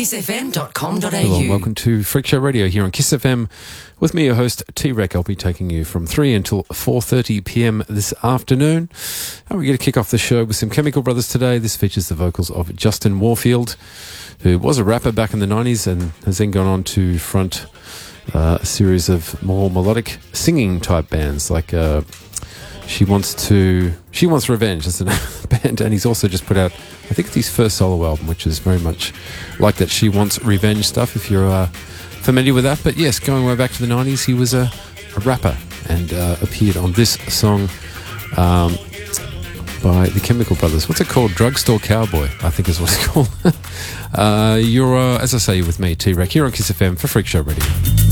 kissfm.com.au. Hello and welcome to Freak Show Radio here on Kiss FM with me, your host T-Rec. I'll be taking you from 3 until 4:30 p.m. this afternoon. And we're going to kick off the show with some Chemical Brothers today. This features the vocals of Justin Warfield, who was a rapper back in the 90s and has then gone on to front a series of more melodic singing type bands like She Wants Revenge, that's the name of the band, and he's also just put out, I think, his first solo album, which is very much like that She Wants Revenge stuff, if you're familiar with that. But yes, going way back to the 90s, he was a rapper and appeared on this song by the Chemical Brothers. What's it called? Drugstore Cowboy, I think is what it's called. You're, as I say, with me, T-Rec, here on Kiss FM for Freak Show Radio.